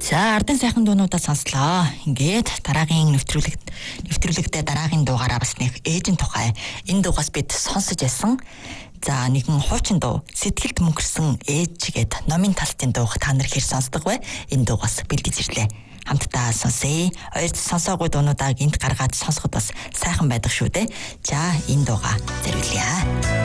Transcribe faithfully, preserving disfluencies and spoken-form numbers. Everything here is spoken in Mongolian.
За ардын сайхан дуунуудаа сонслоо. Ингээд дараагийн нэвтрүүлэгт нэвтрүүлэгтээ дараагийн дугаараа бас нэг ээжийн тухай энэ дугаас бид сонсож байсан. За нэгэн хуучин дуу сэтгэлд мөнгөрсөн ээж гээд номын талтын дууг та нар хэр сонсдог вэ? Энэ дугаас бэлдэж ирлээ. Хамтдаа сонсъё. Хоёр сонсоогүй дуунуудаа гинт гаргаад сонсоход бас сайхан байдаг шүү дээ. За энэ дууга зориулъя.